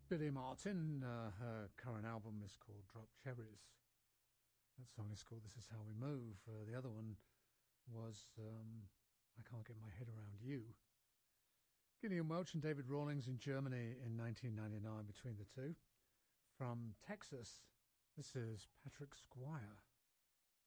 Billy Martin. Her current album is called Drop Cherries. That song is called This Is How We Move. The other one was I Can't Get My Head Around You. Gideon Welch and David Rawlings in Germany in 1999 between the two. From Texas, this is Patrick Squire.